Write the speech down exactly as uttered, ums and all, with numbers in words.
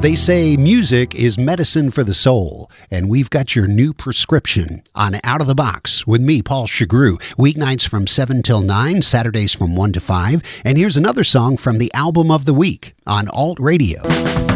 They say music is medicine for the soul, and we've got your new prescription on Out of the Box with me, Paul Chagru. Weeknights from seven till nine, Saturdays from one to five. And here's another song from the album of the week on Alt Radio.